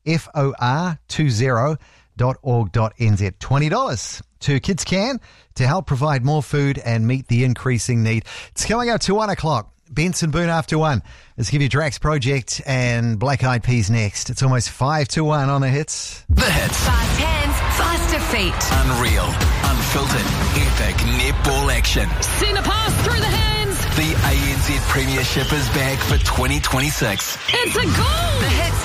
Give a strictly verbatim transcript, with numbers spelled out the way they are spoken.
F O R two zero dot org dot n z. twenty dollars to Kids Can to help provide more food and meet the increasing need. It's coming up to one o'clock. Benson Boone after one. Let's give you Drax Project and Black Eyed Peas next. It's almost five to one on the hits. The hits. Fast hands, faster feet. Unreal, unfiltered, epic netball action. Send a pass through the hands. The A N Z Premiership is back for twenty twenty-six. It's a goal. The hits.